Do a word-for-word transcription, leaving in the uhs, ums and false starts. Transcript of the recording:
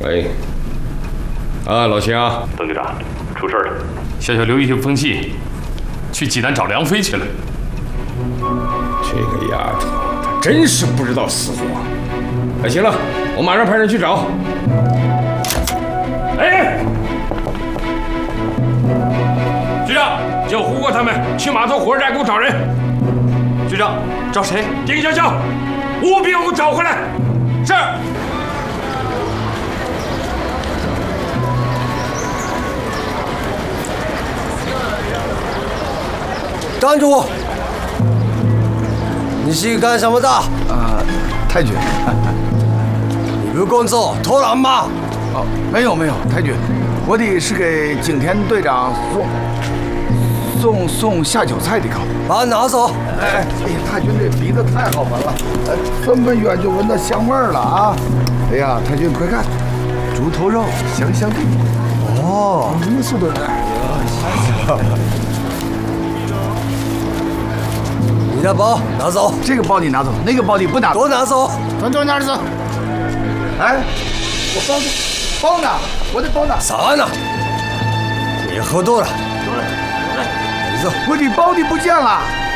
喂。啊，老秦啊， 邓局长，出事了！ 小小刘一风气，去济南找梁飞去了。 这个丫头，她真是不知道死活。那行了，我马上派人去找。哎，局长，叫胡过他们去码头火车站给我找人。 局长，找谁？ 丁香香，务必要给我找回来。是。 站住！你是干什么的？啊、 呃，太君。 你不工作偷懒吗？ 哦，没有没有，太君，我的是给景田队长送送送下酒菜的糕。 把它拿走！ 哎哎呀，太君这鼻子太好闻了，呃，这么远就闻到香味儿了啊！哎呀，太君快看，猪头肉香香的。哦，嗯，是的。 你的包拿走， 这个包你拿走，那个包你不拿走， 都拿走， 全都拿走。哎，我包呢？包呢？我的包呢？ 啥呢？你喝多了。 我的包的不见了。